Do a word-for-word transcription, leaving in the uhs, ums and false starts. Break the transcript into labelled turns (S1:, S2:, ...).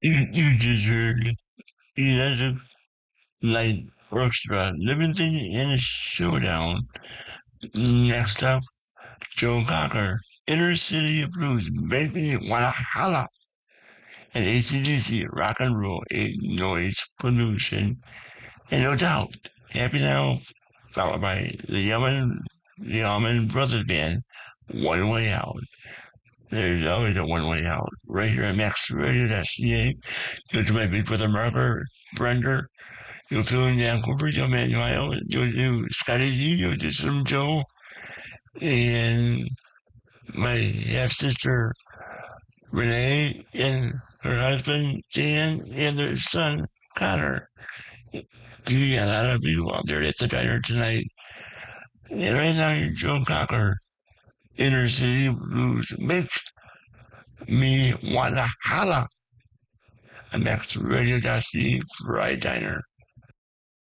S1: You, you just heard Electric Light Orchestra, Livingstone in a Showdown. Next up, Joe Cocker, Inner City of Blues, Make Me Wanna Holla. And A C D C, Rock and Roll, a Noise Pollution. And no doubt, Happy Now, followed by the Allman, the Allman Brothers Band, One Way Out. There's always a one way out. Right here at max radio dot c a. Go to my big brother Marker, Brender. You'll fill in the Uncle Joe Manuel. You'll do Scotty D. You'll do some Joe. And my half sister Renee and her husband Dan and their son Connor. You got a lot of people out there at the diner tonight. And right now you're Joe Cocker. Inner City Blues makes me wanna holla. I'm max radio dot c a for iDiner.